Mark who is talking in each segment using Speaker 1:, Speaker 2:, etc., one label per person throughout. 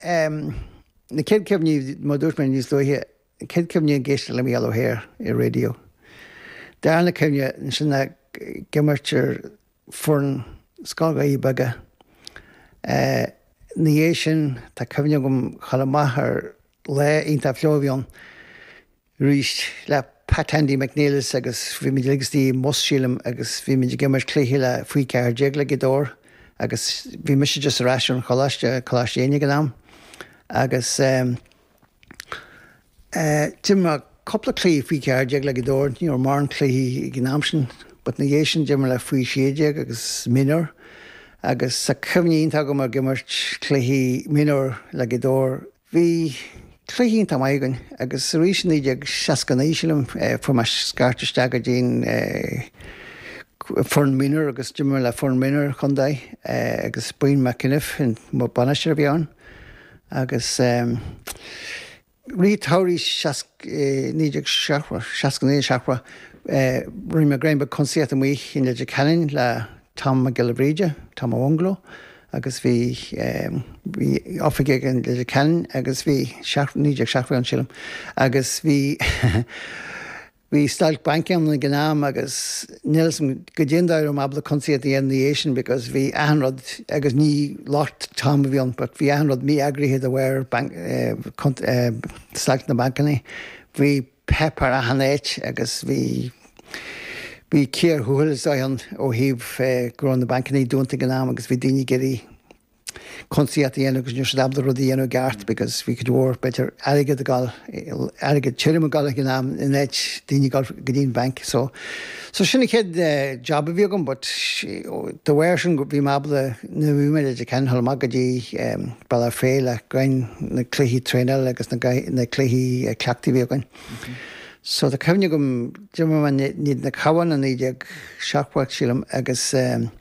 Speaker 1: na céad cemhní má dúirt mé níos luithe, céad cemhní an géiste le mí héir I radio. Darna cemhne sinna gimartir forn scágaí baga. Na dhé sin tá cemhne gom chalamachar le ionta fleomhion ríist le Pat Andy McNeilis agus bhí mé legustí Mossílam agus bhí mé gimmar cléthe le faoi cear déag le godóir agus bhí me just ráisiún choláistéine go am agus timar coppla clí faoi cear déag le godóir ní mar an cléthe gnáam sin, but na dhé sin dimar le faoi séideag agus minor agus sa cemhníonnta go mar gimmart cléthe minor le godóir bhí Cléhín tá maigan agus rísin ag seacanéisilim fu mar scarteiste go dín forn minar agus dimar le forn minar chundaid agus buin McInnif in má banisteir bheán agus rí táirí níidir seacané seachra rí me grain be consiat mí in le canin le Tom McGillivreide, Tom Onglo. agus bhí áfaige an le cean agus bhí níidir seaachra an sílam agus bhí bhí stáil bancam na gnáam agus nílam go diondáir am abla consaí at the end of the Asian because bhí anrod agus ní lácht tám bhíon, but bhí anrod mí agrihéad a bhhair stáilt na bancaní. Bhí pepar a hanéit agus bhí céir thuúil an ó híomh grón na bancaní dúnta gnáam agus bhí daoine geirí consaí at the end agus níos dabla rudí dhéanú gart because bhí go dúir betar airigad tírim a gáil gnáam in éit daoine gáil go dtíon bank. So sinna chéad job a bhí agam, but do bhhair sin go bhí mabla na bhúimeid a cean thola maggadí bail ar fé le grain na cluichí tréile agus na cluichí cleachtaí bhí againn. So the cemhne gom dimar níd na cabhain a níideag seachhacht sílam agus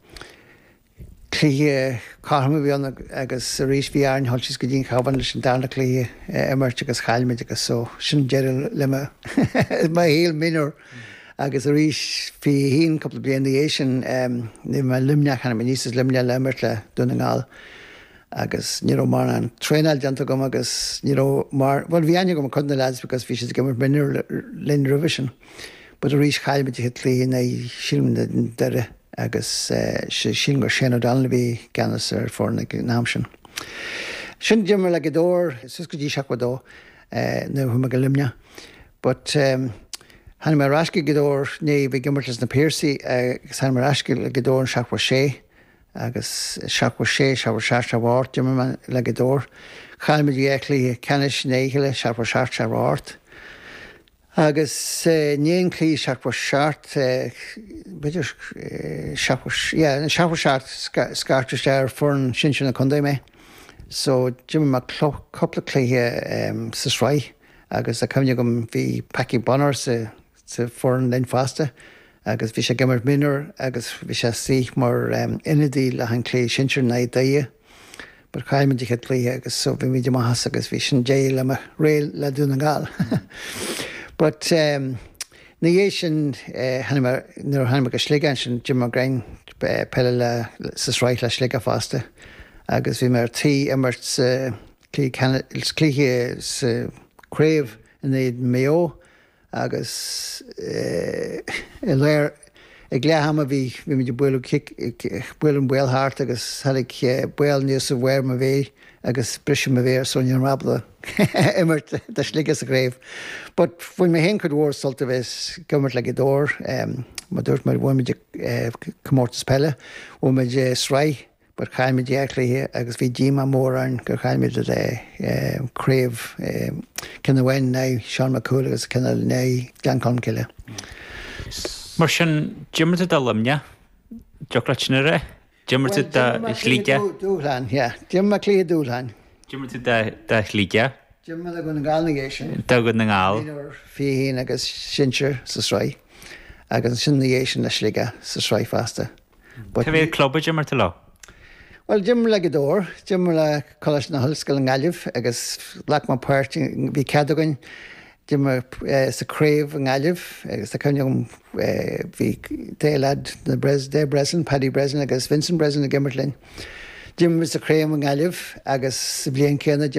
Speaker 1: clíthe cartha bhíonna agus rís bhí airn thoiltis go dtíon cabhain leis an darna clíthe immerte agus chailmeid agus so sin deireadh lime má héal minor agus a rís bhí híon coppla bliana é sin ní mar limneach chana níos limne le immert le duna ngáil. agus ní mar an tréáil deanta gom agus ní mar bhil bhí aine go chun na lads because bhí si gimar minir lin revision, bud a rís chailmeid hit lí na sílim deire agus sin gur sin dána bhí ganas ar fórna náam sin. Sin dimar le godóir sus go dtí seachadó nó thu go limne, but hanna mar rasci godóir ní bhí gimartas na Piercy agus hanna mar rasci le godóir an seachha sé agus seachha sé seabhar seart a bhát dimar le godóir. Chailmeid éachlaí cenis néile seabhar seart a bhát. Agus níon clí seachha seart beidir seabhar seart scarteiste ar fórn sin a chundé mé. So dimar mar coppla clíthe sa sráid agus a cemne gom bhí Paci Bonner sa fórn linn fásta. agus bhí sé gimmar minor agus bhí sé sí mar inadí le an clé sinir na daie, bar chaimimid chéad clíthe agus so bhí míidir maithas agus bhí sin dé le réil le dúna gáil. But na dhé sin hanna go sligan sin Jim McGrain pelle le sa sráid le sliga fásta agus bhí mar tí immert clíthe craobh in éiad méo agus i léir ag léhama bhí meidir buil an builthart agus thaigh buil níos a bhhair a bhé agus brisim a bhéir son an rabla immert de sligas a gréibh. But bfuin mé hen chud mhór solta bheits gimmart le godóir má dúirt mar bhfuimiid commórtas pelle bhfuimiid sráid bar chaimimid éachlaithe agus bhí díma mór an gur chaimimid craobh cinna bhain ná Seán McCool agus cinna ná Gleancán Cille.
Speaker 2: Mar sin Jimmarta dá limne deoclaitna ré? Jimmarta dá slíige?
Speaker 1: Dúlhain, Jimma clí dúlhain.
Speaker 2: Jimmarta dá slíige?
Speaker 1: Jimma le go na gáil na géisisin.
Speaker 2: Dá go na gáil.
Speaker 1: Fihín agus sinseir sa sráid agus sin na géisisin le slíige sa sráid fásta.
Speaker 2: Tá bhé clubba Jimmarta lá?
Speaker 1: Well, Jim le godóir, Jim le colas na hoscail an gáileh agus lech má páirt bhí ceadagan Jim sa craobh an gáileh agus tá cemne bhí déad na Breslin, Paddy Breslin agus Vincent Breslin na Gimmertlin. Jim was a créim an galibh agus sa bblion céanna